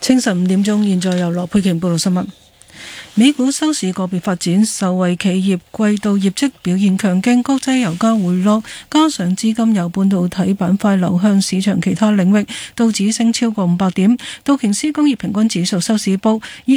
清晨5點鐘，現在由羅佩瓊報道新聞。美股收市個別發展，受惠企業季度業績表現強勁，國際油價回落，加上資金由半導體板塊流向市場其他領域，道指升超過500點，道瓊斯工業平均指數收市報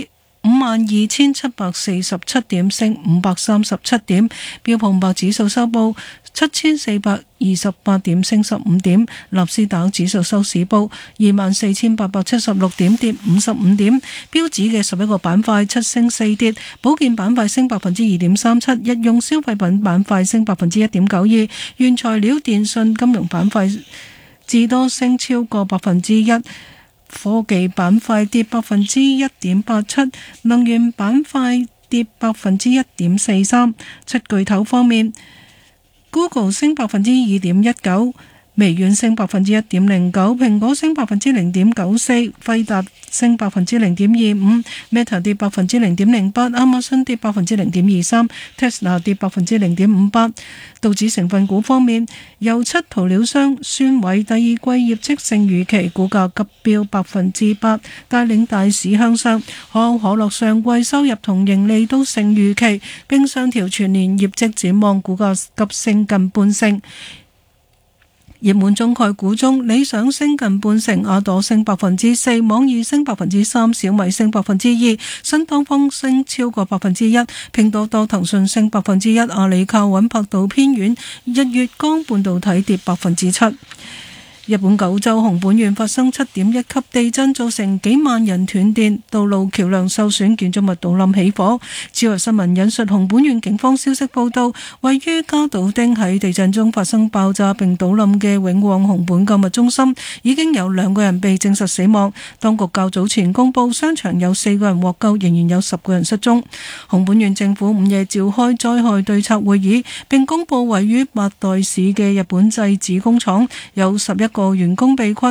52,747點，升537點，標普500指數收報7,428點，升15點，納斯達克指數收市報24,876點，跌55點，標指嘅11個板塊7升4跌，保健板塊升2.37%，日用消費品板塊升1.92%，原材料、電信、金融板塊至多升超過1%。科技板塊跌1.87%，能源板塊跌1.43%。七巨頭方面 ，Google 升2.19%，微軟升1.09%，蘋果升0.94%，輝達升0.25%，Meta 跌0.08%，亞馬遜跌0.23%，Tesla 跌0.58%。道指成分股方面，油漆塗料商宣偉第二季業績勝預期，股價急飆8%，帶領大市向上。可口可樂上季收入同盈利都勝預期，並上調全年業績展望，股價急升近半成。熱門中概股中，理想升近半成，亞朵升4%，網易升3%，小米升2%，新東方升超過1%，拼多多、騰訊升1%，阿里靠穩百度偏軟，日月光半導體跌7%。日本九州熊本縣發生7.1級地震，造成幾萬人斷電，道路橋梁受損，建築物倒冧起火。朝日新聞引述熊本縣警方消息報道，位於加島町喺地震中發生爆炸並倒冧嘅永旺熊本購物中心，已經有2個人被證實死亡。當局較早前公布，商場有4個人獲救，仍然有10個人失蹤。熊本縣政府午夜召開災害對策會議，並公布位於八代市嘅日本製紙工廠有11個員工被困。